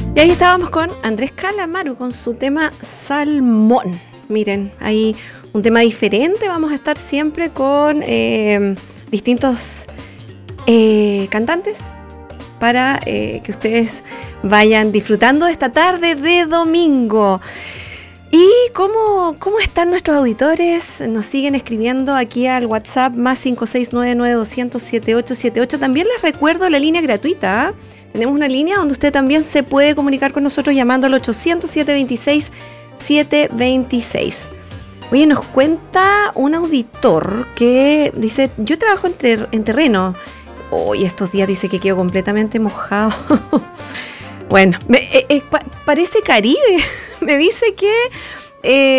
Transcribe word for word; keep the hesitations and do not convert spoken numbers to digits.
Y ahí estábamos con Andrés Calamaro con su tema Salmón. Miren, hay un tema diferente. Vamos a estar siempre con eh, distintos eh, cantantes para eh, que ustedes vayan disfrutando esta tarde de domingo. ¿Y cómo, cómo están nuestros auditores? Nos siguen escribiendo aquí al WhatsApp más cinco seis nueve nueve dos cero cero siete ocho siete ocho. También les recuerdo la línea gratuita, ¿eh? Tenemos una línea donde usted también se puede comunicar con nosotros llamando al ochocientos siete veintiséis siete veintiséis. Oye, nos cuenta un auditor que dice, yo trabajo en, ter- en terreno. Hoy estos días dice que quedo completamente mojado. Bueno, me, eh, eh, pa- parece Caribe. Me dice que... Eh,